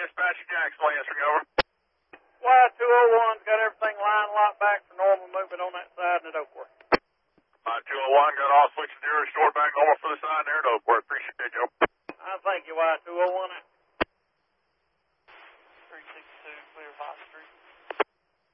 Dispatch Jackson answering over. Y201's got everything lined a lot back for normal movement on that side and at Oakworth. 201 got all switches to restored back normal for the side there at Oakworth. Appreciate you, Joe. Thank you, Y201.